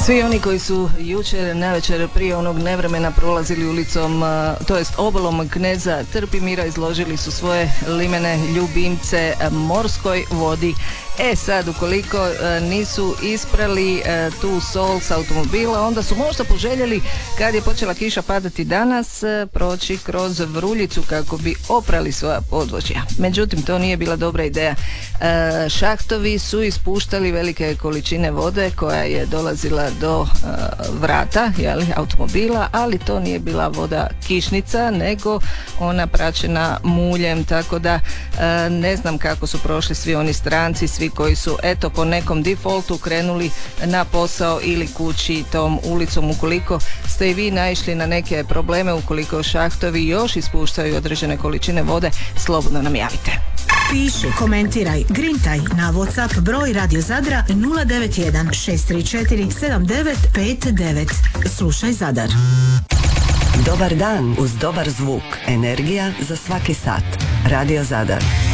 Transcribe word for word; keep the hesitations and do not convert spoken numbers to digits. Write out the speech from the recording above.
Svi oni koji su jučer navečer prije onog nevremena prolazili ulicom, to jest obalom Kneza Trpimira, izložili su svoje limene ljubimce morskoj vodi. E sad, ukoliko nisu isprali tu sol s automobila, onda su možda poželjeli, kad je počela kiša padati danas, proći kroz Vruljicu kako bi oprali svoja podvožja. Međutim, to nije bila dobra ideja. Šahtovi su ispuštali velike količine vode koja je dolazila do vrata, jeli, automobila, ali to nije bila voda kišnica, nego ona praćena muljem, tako da ne znam kako su prošli svi oni stranci, svi koji su eto po nekom defaultu krenuli na posao ili kući tom ulicom. Ukoliko ste i vi naišli na neke probleme, ukoliko šahtovi još ispuštaju određene količine vode, slobodno nam javite. Piši, komentiraj, grintaj na WhatsApp broj Radio Zadra nula devet jedan šest tri četiri sedam devet pet devet. Slušaj Zadar. Dobar dan uz dobar zvuk. Energija za svaki sat. Radio Zadar.